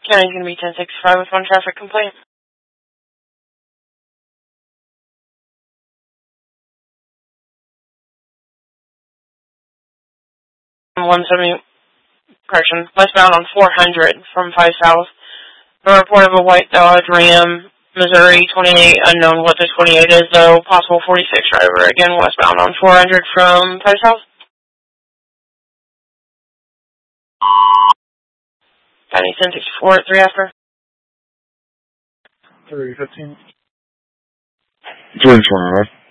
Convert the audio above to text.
County's going to be 1065 with one traffic complaint. 170, correction, westbound on 400 from 5 South. A report of a white Dodge Ram, Missouri 28, unknown what the 28 is though, possible 46 driver, again westbound on 400 from 5 South. County 1064 at 3 after. 315. 325.